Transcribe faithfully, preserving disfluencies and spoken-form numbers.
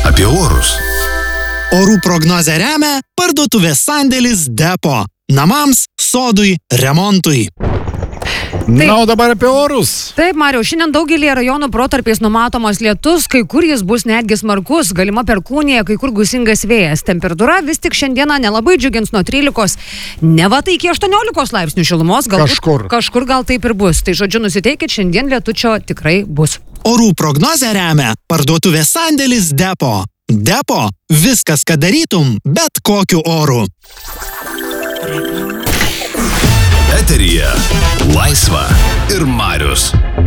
apie orus. Orų prognozę remia parduotuvės sandėlis Depo. Namams, sodui, remontui. Na, o dabar apie orus. Taip, Mariau, šiandien daugelį rajonų protarpiais numatomas lietus, kai kur jis bus netgi smarkus, galima perkūnija, kai kur gūsingas vėjas. Temperatūra vis tik šiandieną nelabai džiugins nuo trylikos, neva tai iki aštuoniolikos laipsnių šilumos, galbūt Kažkur. kažkur gal taip ir bus. Tai žodžiu, nusiteikit, šiandien lietučio tikrai bus. Orų prognozę remia parduotuvės sandėlis Depo. Depo – viskas, ką darytum, bet kokiu oru. Eteryje Laisva ir Marius.